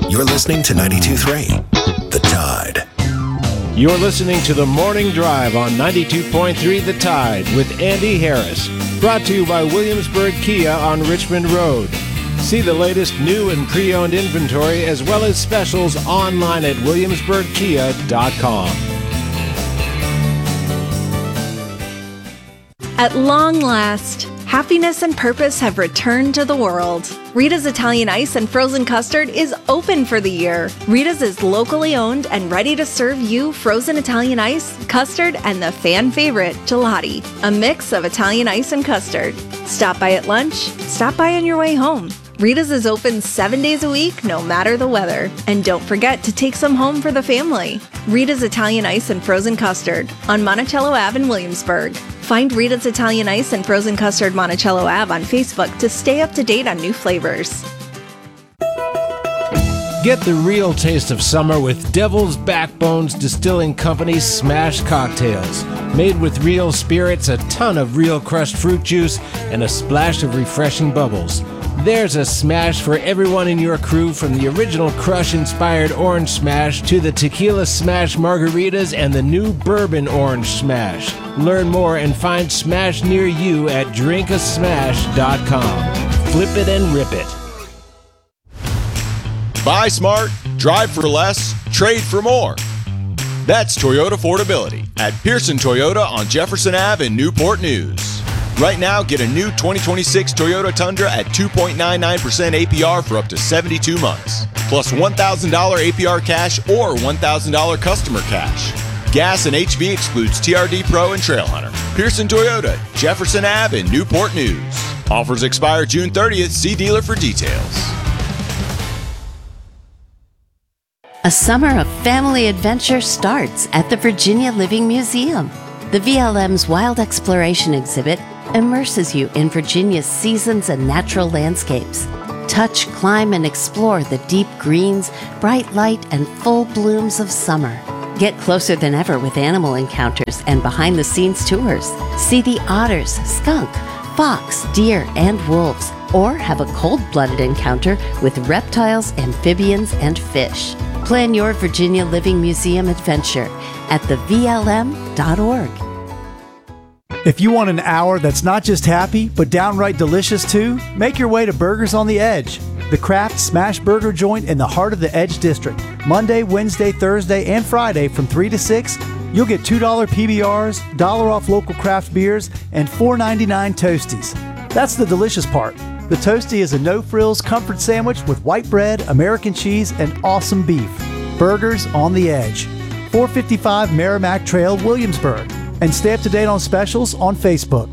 You're listening to 92.3 The Tide. You're listening to The Morning Drive on 92.3 The Tide with Andy Harris. Brought to you by Williamsburg Kia on Richmond Road. See the latest new and pre-owned inventory as well as specials online at williamsburgkia.com. At long last, happiness and purpose have returned to the world. Rita's Italian Ice and Frozen Custard is open for the year. Rita's is locally owned and ready to serve you frozen Italian ice, custard, and the fan favorite, gelati, a mix of Italian ice and custard. Stop by at lunch, stop by on your way home. Rita's is open 7 days a week, no matter the weather. And don't forget to take some home for the family. Rita's Italian Ice and Frozen Custard on Monticello Ave in Williamsburg. Find Rita's Italian Ice and Frozen Custard Monticello Ave on Facebook to stay up to date on new flavors. Get the real taste of summer with Devil's Backbones Distilling Company's Smash Cocktails. Made with real spirits, a ton of real crushed fruit juice, and a splash of refreshing bubbles. There's a smash for everyone in your crew, from the original Crush-inspired Orange Smash to the Tequila Smash Margaritas and the new Bourbon Orange Smash. Learn more and find Smash near you at drinkasmash.com. Flip it and rip it. Buy smart, drive for less, trade for more. That's Toyota Affordability at Pearson Toyota on Jefferson Ave in Newport News. Right now, get a new 2026 Toyota Tundra at 2.99% APR for up to 72 months, plus $1,000 APR cash or $1,000 customer cash. Gas and HV excludes TRD Pro and Trailhunter. Pearson Toyota, Jefferson Ave in Newport News. Offers expire June 30th. See dealer for details. A summer of family adventure starts at the Virginia Living Museum. The VLM's Wild Exploration exhibit immerses you in Virginia's seasons and natural landscapes. Touch, climb, and explore the deep greens, bright light, and full blooms of summer. Get closer than ever with animal encounters and behind-the-scenes tours. See the otters, skunk, fox, deer, and wolves, or have a cold-blooded encounter with reptiles, amphibians, and fish. Plan your Virginia Living Museum adventure at thevlm.org. If you want an hour that's not just happy, but downright delicious too, make your way to Burgers on the Edge, the Kraft Smash Burger joint in the heart of the Edge District. Monday, Wednesday, Thursday, and Friday from 3 to 6, you'll get $2 PBRs, $1 off local craft beers, and $4.99 Toasties. That's the delicious part. The Toasty is a no-frills comfort sandwich with white bread, American cheese, and awesome beef. Burgers on the Edge. 455 Merrimack Trail, Williamsburg. And stay up to date on specials on Facebook.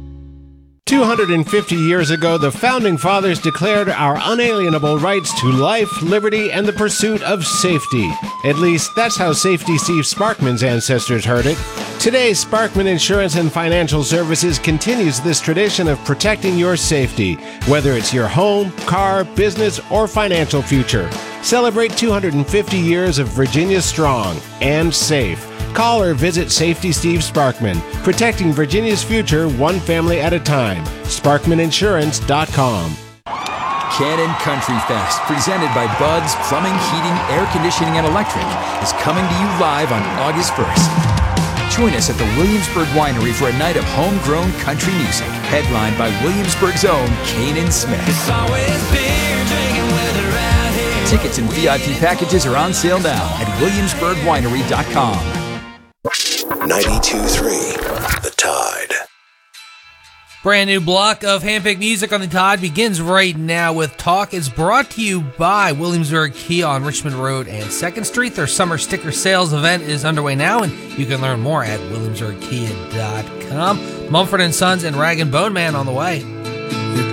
250 years ago, the Founding Fathers declared our unalienable rights to life, liberty, and the pursuit of safety. At least, that's how Safety Steve Sparkman's ancestors heard it. Today, Sparkman Insurance and Financial Services continues this tradition of protecting your safety, whether it's your home, car, business, or financial future. Celebrate 250 years of Virginia strong and safe. Call or visit Safety Steve Sparkman, protecting Virginia's future one family at a time. SparkmanInsurance.com. Cannon Country Fest, presented by Bud's Plumbing, Heating, Air Conditioning, and Electric, is coming to you live on August 1st. Join us at the Williamsburg Winery for a night of homegrown country music, headlined by Williamsburg's own Kanan Smith. It's always beer drinking weather out here. Tickets and VIP packages are on sale now at williamsburgwinery.com. 92.3 The Tide. Brand new block of handpicked music on the Tide begins right now with Talk. Is brought to you by Williamsburg Kia on Richmond Road and 2nd Street. Their summer sticker sales event is underway now, and you can learn more at williamsburgkia.com. Mumford & Sons and Rag & Bone Man on the way.